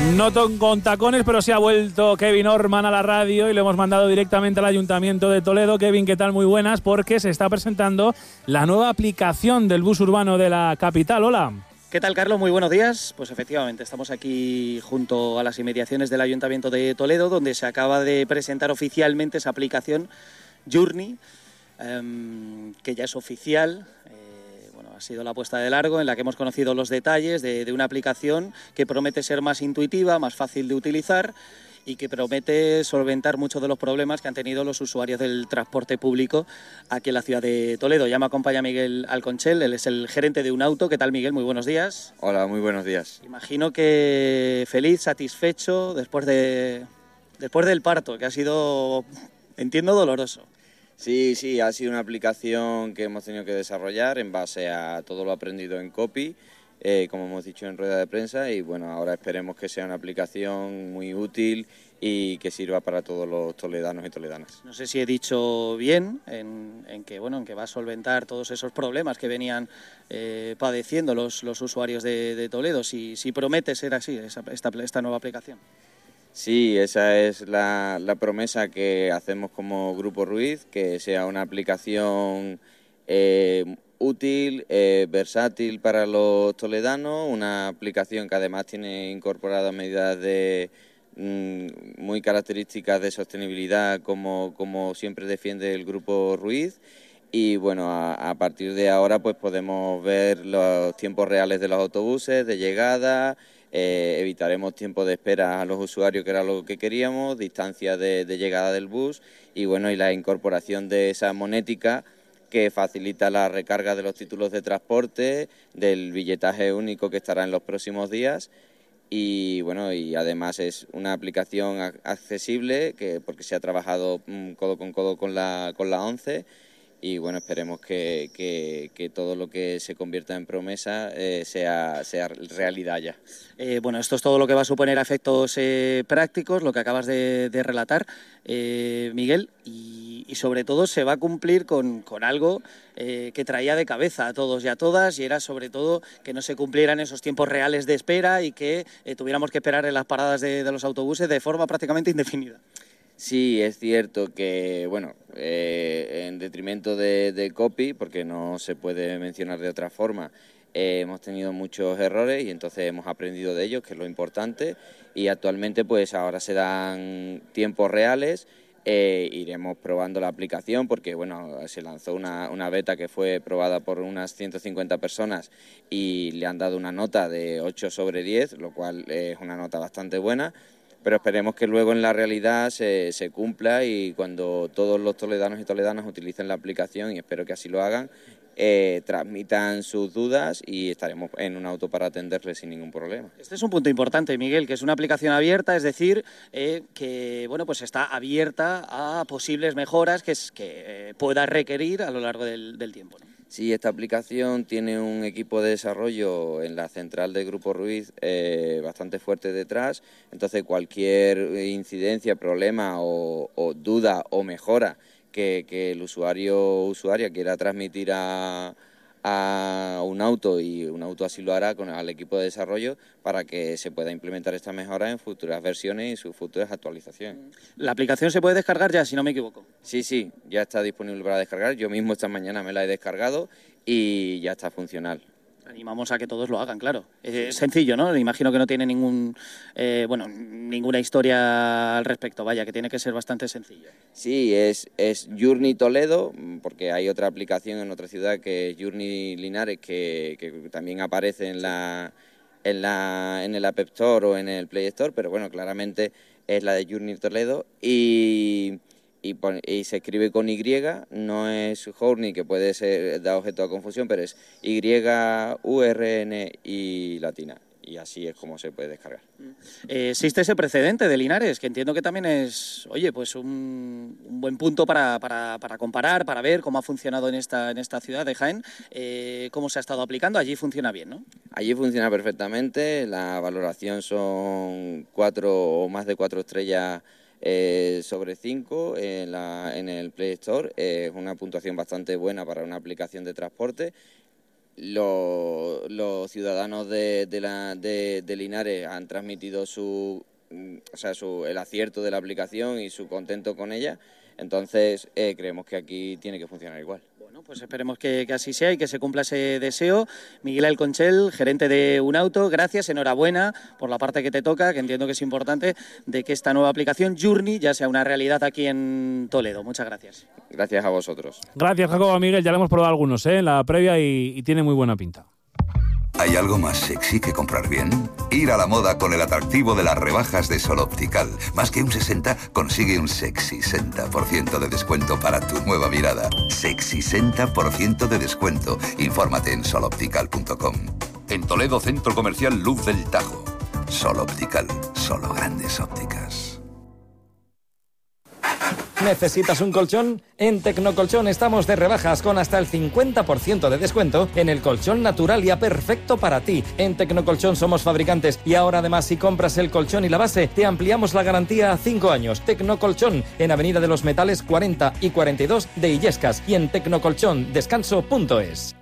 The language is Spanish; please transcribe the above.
No con tacones, pero sí ha vuelto Kevin Orman a la radio y lo hemos mandado directamente al Ayuntamiento de Toledo. Kevin, ¿qué tal? Muy buenas, porque se está presentando la nueva aplicación del bus urbano de la capital. Hola. ¿Qué tal, Carlos? Muy buenos días. Pues efectivamente, estamos aquí junto a las inmediaciones del Ayuntamiento de Toledo, donde se acaba de presentar oficialmente esa aplicación Journey, que ya es oficial. Ha sido la puesta de largo en la que hemos conocido los detalles de una aplicación que promete ser más intuitiva, más fácil de utilizar y que promete solventar muchos de los problemas que han tenido los usuarios del transporte público aquí en la ciudad de Toledo. Ya me acompaña Miguel Alconchel, él es el gerente de Unauto. ¿Qué tal, Miguel? Muy buenos días. Hola, muy buenos días. Imagino que feliz, satisfecho después del parto, que ha sido, entiendo, doloroso. Sí, ha sido una aplicación que hemos tenido que desarrollar en base a todo lo aprendido en Copy, como hemos dicho en rueda de prensa, y bueno, ahora esperemos que sea una aplicación muy útil y que sirva para todos los toledanos y toledanas. No sé si he dicho bien en que va a solventar todos esos problemas que venían padeciendo los usuarios de Toledo, si promete ser así esta nueva aplicación. Sí, esa es la promesa que hacemos como Grupo Ruiz, que sea una aplicación útil, versátil para los toledanos, una aplicación que además tiene incorporadas medidas muy características de sostenibilidad como siempre defiende el Grupo Ruiz. Y bueno, a partir de ahora pues podemos ver los tiempos reales de los autobuses, de llegada. Evitaremos tiempo de espera a los usuarios, que era lo que queríamos, distancia de llegada del bus y bueno, y la incorporación de esa monética que facilita la recarga de los títulos de transporte, del billetaje único que estará en los próximos días. Y bueno, y además es una aplicación accesible porque se ha trabajado codo con codo con la ONCE. Y bueno, esperemos que todo lo que se convierta en promesa sea realidad ya. Esto es todo lo que va a suponer a efectos prácticos, lo que acabas de relatar, Miguel, y sobre todo se va a cumplir con algo que traía de cabeza a todos y a todas, y era sobre todo que no se cumplieran esos tiempos reales de espera y que tuviéramos que esperar en las paradas de los autobuses de forma prácticamente indefinida. Sí, es cierto que, bueno, en detrimento de Copy, porque no se puede mencionar de otra forma, hemos tenido muchos errores y entonces hemos aprendido de ellos, que es lo importante, y actualmente pues ahora se dan tiempos reales. Iremos probando la aplicación porque bueno, se lanzó una beta que fue probada por unas 150 personas y le han dado una nota de 8 sobre 10, lo cual es una nota bastante buena. Pero esperemos que luego en la realidad se cumpla y cuando todos los toledanos y toledanas utilicen la aplicación, y espero que así lo hagan, transmitan sus dudas y estaremos en un auto para atenderles sin ningún problema. Este es un punto importante, Miguel, que es una aplicación abierta, es decir, que pues está abierta a posibles mejoras que pueda requerir a lo largo del tiempo, ¿no? Sí, esta aplicación tiene un equipo de desarrollo en la central del Grupo Ruiz bastante fuerte detrás, entonces cualquier incidencia, problema o duda o mejora que el usuario o usuaria quiera transmitir a un auto, y un auto así lo hará al equipo de desarrollo para que se pueda implementar esta mejora en futuras versiones y sus futuras actualizaciones. La aplicación se puede descargar ya, si no me equivoco. Sí, ya está disponible para descargar. Yo mismo esta mañana me la he descargado y ya está funcional. Animamos a que todos lo hagan, claro. Es sencillo, ¿no? Imagino que no tiene ninguna historia al respecto, vaya, que tiene que ser bastante sencillo. Sí, es Journey Toledo, porque hay otra aplicación en otra ciudad que es Journey Linares, que también aparece en el App Store o en el Play Store, pero bueno, claramente es la de Journey Toledo y se escribe con Y, no es Journey, que puede ser da objeto a confusión, pero es YURN y latina, y así es como se puede descargar. Existe ese precedente de Linares, que entiendo que también es, pues un buen punto para comparar, para ver cómo ha funcionado en esta ciudad de Jaén, cómo se ha estado aplicando. Allí funciona bien, ¿no? Allí funciona perfectamente, la valoración son 4 o más de 4 estrellas sobre 5 en el Play Store. Es una puntuación bastante buena para una aplicación de transporte. los ciudadanos de Linares han transmitido el acierto de la aplicación y su contento con ella. Entonces creemos que aquí tiene que funcionar igual. Bueno, pues esperemos que así sea y que se cumpla ese deseo. Miguel Alconchel, gerente de Unauto, gracias, enhorabuena por la parte que te toca, que entiendo que es importante, de que esta nueva aplicación Journey ya sea una realidad aquí en Toledo. Muchas gracias. Gracias a vosotros. Gracias, Jacobo. Miguel, ya le hemos probado algunos en la previa y tiene muy buena pinta. ¿Hay algo más sexy que comprar bien? Ir a la moda con el atractivo de las rebajas de Sol Optical. Más que un 60, consigue un sexy 60% de descuento para tu nueva mirada. Sexy 60% de descuento. Infórmate en soloptical.com. En Toledo, Centro Comercial Luz del Tajo. Sol Optical, solo grandes ópticas. ¿Necesitas un colchón? En Tecnocolchón estamos de rebajas con hasta el 50% de descuento en el colchón Naturalia perfecto para ti. En Tecnocolchón somos fabricantes y ahora además si compras el colchón y la base te ampliamos la garantía a 5 años. Tecnocolchón en Avenida de los Metales 40 y 42 de Illescas y en tecnocolchondescanso.es.